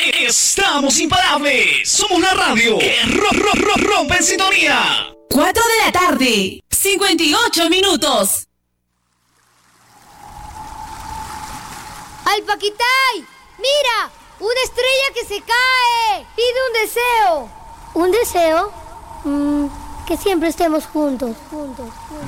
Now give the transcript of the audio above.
Estamos imparables. Somos la radio que rompe en sintonía. 4 de la tarde, 58 minutos. ¡Alpaquitay! ¡Mira! ¡Una estrella que se cae! ¡Pide un deseo! ¿Un deseo? Que siempre estemos juntos.